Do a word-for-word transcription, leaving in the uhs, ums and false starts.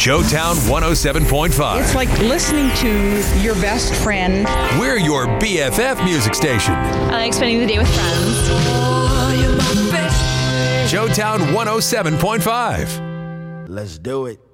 Showtown one oh seven point five. It's like listening to your best friend. We're your B F F music station. I like spending the day with friends. Showtown one oh seven point five. Let's do it.